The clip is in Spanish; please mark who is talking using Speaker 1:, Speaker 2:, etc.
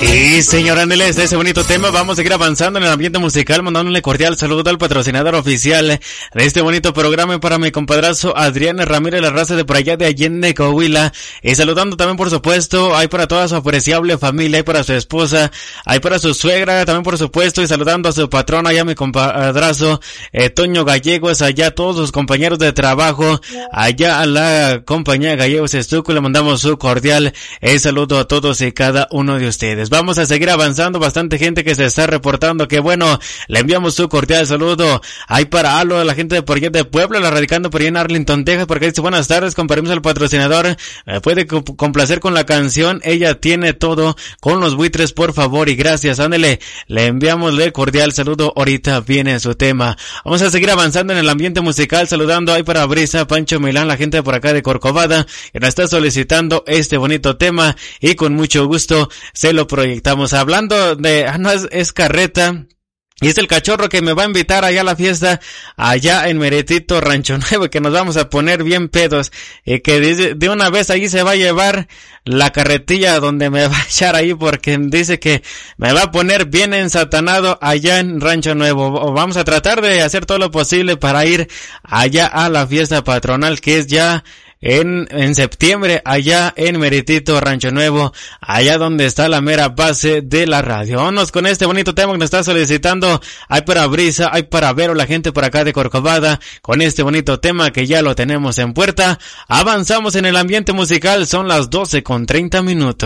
Speaker 1: Y señor Ángeles, de ese bonito tema vamos a seguir avanzando en el ambiente musical, mandándole cordial saludo al patrocinador oficial de este bonito programa para mi compadrazo Adrián Ramírez, la raza de por allá de Allende, Coahuila, y saludando también por supuesto, hay para toda su apreciable familia, hay para su esposa, hay para su suegra también por supuesto, y saludando a su patrón allá mi compadrazo Toño Gallegos, allá a todos sus compañeros de trabajo, allá a la compañía Gallegos Estuco, le mandamos su cordial saludo a todos y cada uno de ustedes. Vamos a seguir avanzando, bastante gente que se está reportando, que bueno, le enviamos su cordial saludo. Hay para Alo, la gente de por allá de Puebla, la radicando por allá en Arlington, Texas, porque dice buenas tardes, con permiso al patrocinador, me puede complacer con la canción Ella Tiene Todo, con los buitres, por favor, y gracias, ándele, le enviamos el cordial saludo, ahorita viene su tema. Vamos a seguir avanzando en el ambiente musical, saludando hay para Brisa, Pancho Milán, la gente de por acá de Corcovada, que nos está solicitando este bonito tema, y con mucho gusto se lo proyectamos. Hablando de, no es carreta, y es el cachorro que me va a invitar allá a la fiesta, allá en Meretito, Rancho Nuevo, que nos vamos a poner bien pedos, y que de una vez allí se va a llevar la carretilla donde me va a echar ahí, porque dice que me va a poner bien ensatanado allá en Rancho Nuevo. Vamos a tratar de hacer todo lo posible para ir allá a la fiesta patronal, que es ya en septiembre, allá en Meritito, Rancho Nuevo, allá donde está la mera base de la radio. Vámonos con este bonito tema que nos está solicitando. Hay para Brisa, hay para Vero, la gente por acá de Corcovada, con este bonito tema que ya lo tenemos en puerta. Avanzamos en el ambiente musical, son las 12:30.